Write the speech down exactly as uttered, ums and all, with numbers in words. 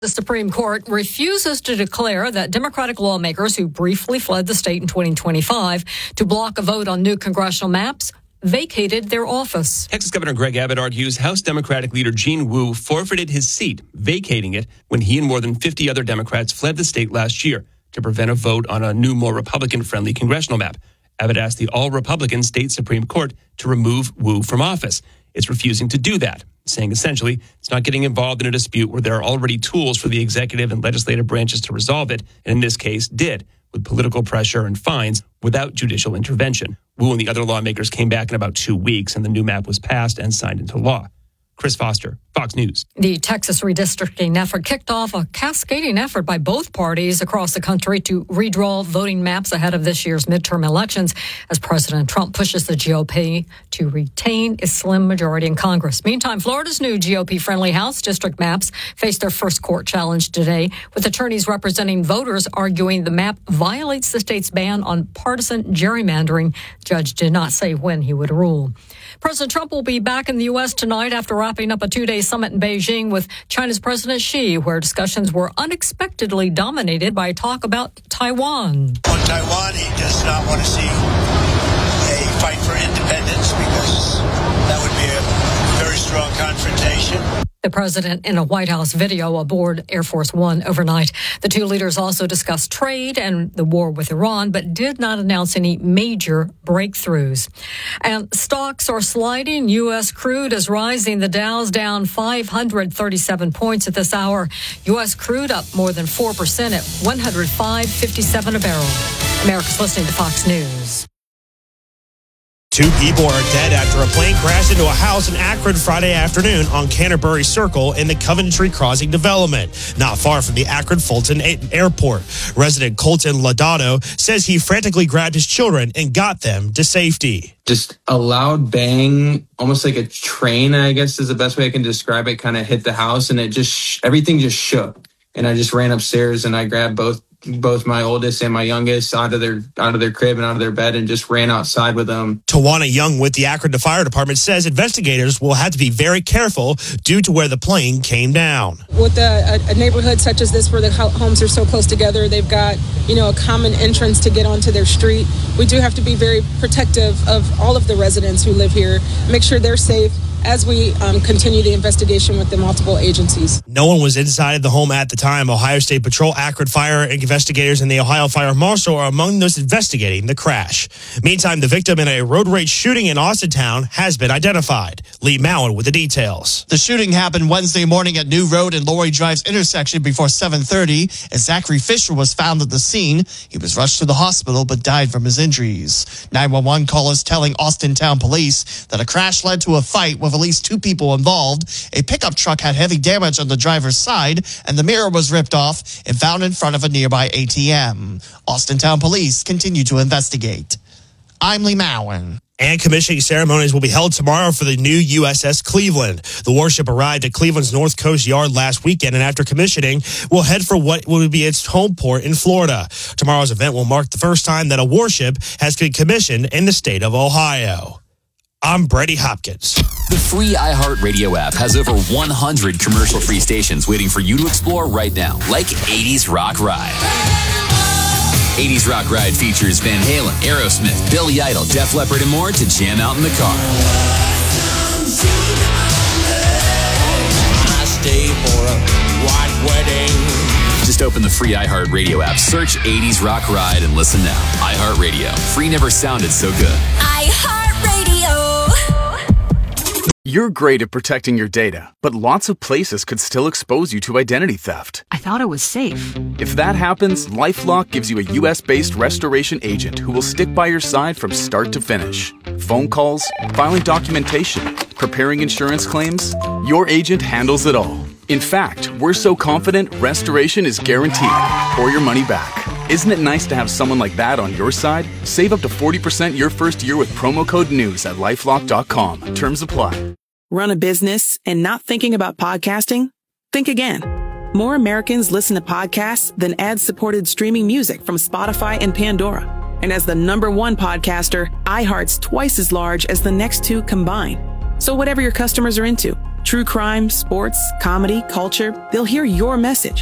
The Supreme Court refuses to declare that Democratic lawmakers who briefly fled the state in twenty twenty-five to block a vote on new congressional maps vacated their office. Texas Governor Greg Abbott argues House Democratic leader Gene Wu forfeited his seat, vacating it when he and more than fifty other Democrats fled the state last year to prevent a vote on a new, more Republican-friendly congressional map. Abbott asked the all-Republican state Supreme Court to remove Wu from office. It's refusing to do that, saying essentially it's not getting involved in a dispute where there are already tools for the executive and legislative branches to resolve it, and in this case did, with political pressure and fines without judicial intervention. Wu and the other lawmakers came back in about two weeks, and the new map was passed and signed into law. Chris Foster, Fox News. The Texas redistricting effort kicked off a cascading effort by both parties across the country to redraw voting maps ahead of this year's midterm elections as President Trump pushes the G O P to retain its slim majority in Congress. Meantime, Florida's new G O P-friendly House district maps faced their first court challenge today, with attorneys representing voters arguing the map violates the state's ban on partisan gerrymandering. The judge did not say when he would rule. President Trump will be back in the U S tonight after wrapping up a two-day summit in Beijing with China's President Xi, where discussions were unexpectedly dominated by talk about Taiwan. On Taiwan, he does not want to see a fight for independence because that would be a very strong confrontation. The president in a White House video aboard Air Force One overnight. The two leaders also discussed trade and the war with Iran, but did not announce any major breakthroughs. And stocks are sliding. U S crude is rising. The Dow's down five hundred thirty-seven points at this hour. U S crude up more than four percent at one oh five fifty-seven a barrel. America's listening to Fox News. Two people are dead after a plane crashed into a house in Akron Friday afternoon on Canterbury Circle in the Coventry Crossing development, not far from the Akron-Fulton Airport. Resident Colton Lodato says he frantically grabbed his children and got them to safety. Just a loud bang, almost like a train, I guess is the best way I can describe it, kind of hit the house, and it just, everything just shook. And I just ran upstairs and I grabbed both both my oldest and my youngest out of their out of their crib and out of their bed and just ran outside with them. Tawana Young with the Akron Fire Department says investigators will have to be very careful due to where the plane came down. With a, a neighborhood such as this where the homes are so close together, they've got, you know, a common entrance to get onto their street. We do have to be very protective of all of the residents who live here, make sure they're safe as we um, continue the investigation with the multiple agencies. No one was inside the home at the time. Ohio State Patrol, Akron Fire investigators, and the Ohio Fire Marshal are among those investigating the crash. Meantime, the victim in a road rage shooting in Austintown has been identified. Lee Mowen with the details. The shooting happened Wednesday morning at New Road and Laurie Drive's intersection before seven thirty. As Zachary Fisher was found at the scene, he was rushed to the hospital but died from his injuries. nine one one call is telling Austintown police that a crash led to a fight with at least two people involved. A pickup truck had heavy damage on the driver's side, and the mirror was ripped off and found in front of a nearby A T M. Austintown police continue to investigate. I'm Lee Mowen. And commissioning ceremonies will be held tomorrow for the new U S S Cleveland. The warship arrived at Cleveland's North Coast Yard last weekend, and after commissioning, will head for what will be its home port in Florida. Tomorrow's event will mark the first time that a warship has been commissioned in the state of Ohio. I'm Brady Hopkins. The free iHeartRadio app has over one hundred commercial-free stations waiting for you to explore right now, like eighties Rock Ride. eighties Rock Ride features Van Halen, Aerosmith, Billy Idol, Def Leppard, and more to jam out in the car. I stay for a white wedding. Just open the free iHeartRadio app, search eighties Rock Ride, and listen now. iHeartRadio. Free never sounded so good. iHeartRadio. You're great at protecting your data, but lots of places could still expose you to identity theft. I thought it was safe. If that happens, LifeLock gives you a U S-based restoration agent who will stick by your side from start to finish. Phone calls, filing documentation, preparing insurance claims, your agent handles it all. In fact, we're so confident restoration is guaranteed or your money back. Isn't it nice to have someone like that on your side? Save up to forty percent your first year with promo code NEWS at LifeLock dot com. Terms apply. Run a business and not thinking about podcasting? Think again. More Americans listen to podcasts than ad-supported streaming music from Spotify and Pandora. And as the number one podcaster, iHeart's twice as large as the next two combined. So whatever your customers are into, True crime, sports, comedy, culture, they'll hear your message